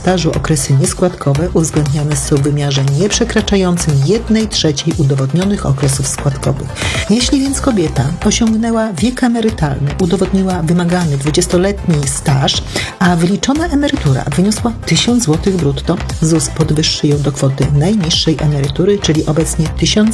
stażu okresy nieskładkowe uwzględniane są w wymiarze nieprzekraczającym 1/3 udowodnionych okresów składkowych. Jeśli więc kobieta osiągnęła wiek emerytalny, udowodniła wymagany 20-letni staż, a wyliczona emerytura wyniosła 1000 zł brutto, ZUS podwyższy ją do kwoty najniższej emerytury, czyli obecnie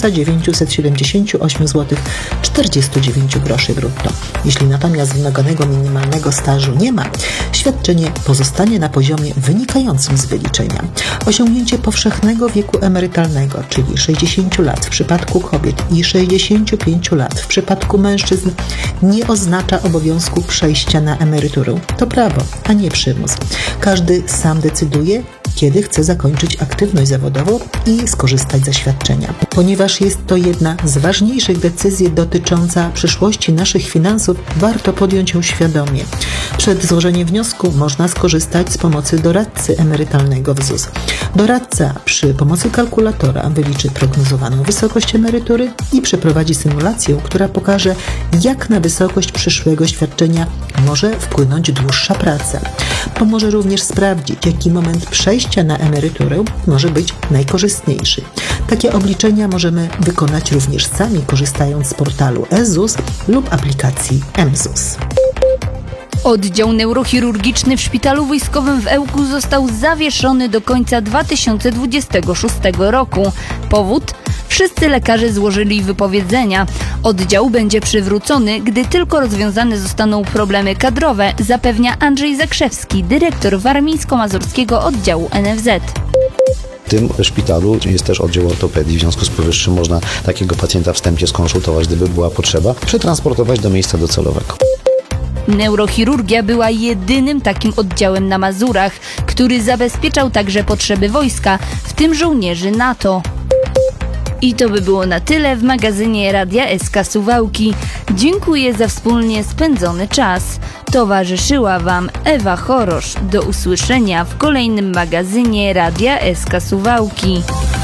1978 zł 49 groszy brutto. Jeśli natomiast wymaganego minimalnego stażu nie ma, świadczenie pozostanie na poziomie wynikającym z wyliczenia. Osiągnięcie powszechnego wieku emerytalnego, czyli 60 lat w przypadku kobiet i 65 lat w przypadku mężczyzn, nie oznacza obowiązku przejścia na emeryturę. To prawo, a nie przymus. Każdy sam decyduje, kiedy chce zakończyć aktywność zawodową i skorzystać ze świadczenia. Ponieważ jest to jedna z ważniejszych decyzji dotycząca przyszłości naszych finansów, warto podjąć ją świadomie. Przed złożeniem wniosku można skorzystać z pomocy doradcy emerytalnego w ZUS. Doradca przy pomocy kalkulatora wyliczy prognozowaną wysokość emerytury i przeprowadzi symulację, która pokaże, jak na wysokość przyszłego świadczenia może wpłynąć dłuższa praca. Pomoże również sprawdzić, jaki moment przejścia na emeryturę może być najkorzystniejszy. Takie obliczenia możemy wykonać również sami, korzystając z portalu eZUS lub aplikacji mZUS. Oddział neurochirurgiczny w Szpitalu Wojskowym w Ełku został zawieszony do końca 2026 roku. Powód? Wszyscy lekarze złożyli wypowiedzenia. Oddział będzie przywrócony, gdy tylko rozwiązane zostaną problemy kadrowe, zapewnia Andrzej Zakrzewski, dyrektor warmińsko-mazurskiego oddziału NFZ. W tym szpitalu jest też oddział ortopedii, w związku z powyższym można takiego pacjenta wstępnie skonsultować, gdyby była potrzeba, przetransportować do miejsca docelowego. Neurochirurgia była jedynym takim oddziałem na Mazurach, który zabezpieczał także potrzeby wojska, w tym żołnierzy NATO. I to by było na tyle w magazynie Radia SK Suwałki. Dziękuję za wspólnie spędzony czas. Towarzyszyła Wam Ewa Chorosz. Do usłyszenia w kolejnym magazynie Radia SK Suwałki.